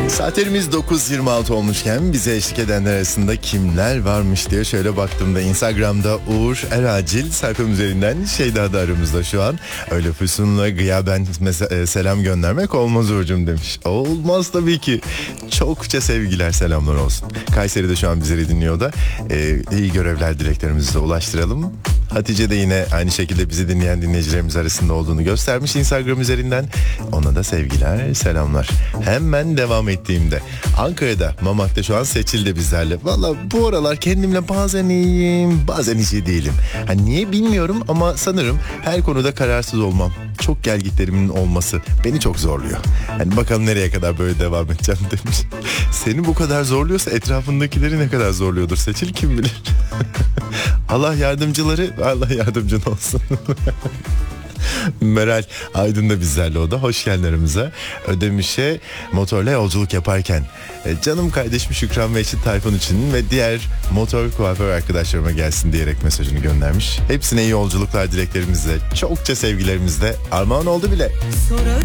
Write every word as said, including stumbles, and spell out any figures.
Saatlerimiz dokuz yirmi altı olmuşken bize eşlik edenler arasında kimler varmış diye şöyle baktığımda Instagram'da Uğur Eracil sayfam üzerinden Şeyda da aramızda şu an. Öyle füsunla gıyaben mesa- selam göndermek olmaz Uğur'cum demiş. Olmaz tabii ki. Çokça sevgiler, selamlar olsun. Kayseri'de şu an bizleri dinliyor da ee, iyi görevler dileklerimizi de ulaştıralım. Hatice de yine aynı şekilde bizi dinleyen dinleyicilerimiz arasında olduğunu göstermiş Instagram üzerinden. Ona da sevgiler, selamlar. Hemen devam ettiğimde Ankara'da, Mamak'ta şu an Seçil de bizlerle. Valla bu aralar kendimle bazen iyiyim, bazen hiç iyi değilim. Hani niye bilmiyorum ama sanırım her konuda kararsız olmam, çok gelgitlerimin olması beni çok zorluyor. Hani bakalım nereye kadar böyle devam edeceğim demiş. Seni bu kadar zorluyorsa etrafındakileri ne kadar zorluyordur Seçil, kim bilir. Allah yardımcıları, Allah yardımcın olsun. Meral Aydın da bizlerle, o da hoş geldin aramıza. Ödemiş'e motorla yolculuk yaparken e, canım kardeşim Şükran ve eşi Tayfun için ve diğer motor kuaför arkadaşlarıma gelsin diyerek mesajını göndermiş. Hepsine iyi yolculuklar dileklerimizle, çokça sevgilerimizle armağan oldu bile. Sorarım